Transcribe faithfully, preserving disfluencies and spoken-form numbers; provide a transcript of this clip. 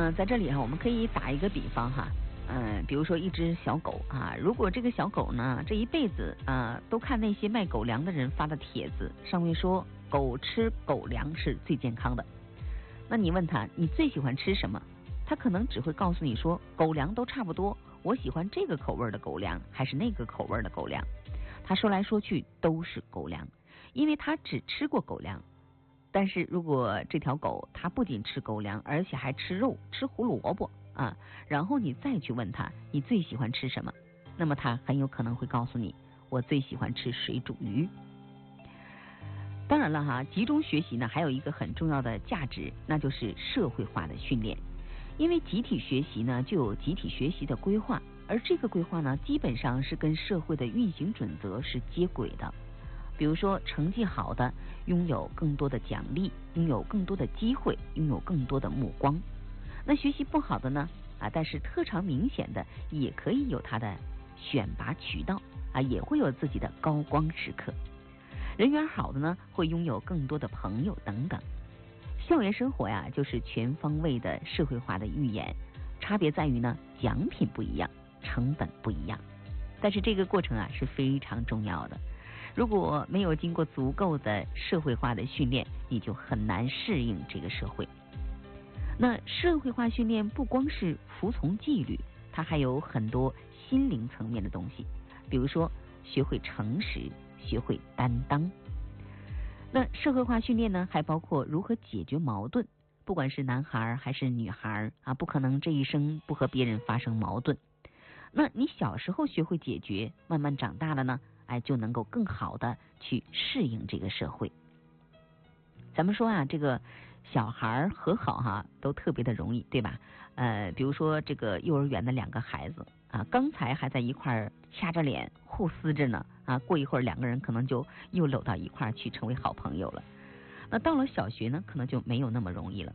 呃，在这里啊，我们可以打一个比方哈，嗯、呃，比如说一只小狗啊，如果这个小狗呢，这一辈子啊、呃，都看那些卖狗粮的人发的帖子，上面说狗吃狗粮是最健康的，那你问他你最喜欢吃什么？他可能只会告诉你说狗粮都差不多，我喜欢这个口味的狗粮还是那个口味的狗粮。他说来说去都是狗粮，因为他只吃过狗粮。但是如果这条狗它不仅吃狗粮，而且还吃肉，吃胡萝卜啊，然后你再去问他你最喜欢吃什么，那么他很有可能会告诉你我最喜欢吃水煮鱼。当然了哈，集中学习呢还有一个很重要的价值，那就是社会化的训练。因为集体学习呢就有集体学习的规划，而这个规划呢基本上是跟社会的运行准则是接轨的。比如说成绩好的拥有更多的奖励，拥有更多的机会，拥有更多的目光。那学习不好的呢啊，但是特长明显的也可以有他的选拔渠道啊，也会有自己的高光时刻。人缘好的呢会拥有更多的朋友等等。校园生活呀就是全方位的社会化的预演，差别在于呢奖品不一样，成本不一样，但是这个过程啊是非常重要的。如果没有经过足够的社会化的训练，你就很难适应这个社会。那社会化训练不光是服从纪律，它还有很多心灵层面的东西，比如说学会诚实，学会担当。那社会化训练呢，还包括如何解决矛盾，不管是男孩还是女孩啊，不可能这一生不和别人发生矛盾。那你小时候学会解决，慢慢长大了呢，哎，就能够更好的去适应这个社会。咱们说啊，这个小孩和好哈、啊，都特别的容易，对吧？呃，比如说这个幼儿园的两个孩子啊，刚才还在一块儿掐着脸互撕着呢啊，过一会儿两个人可能就又搂到一块儿去，成为好朋友了。那到了小学呢，可能就没有那么容易了。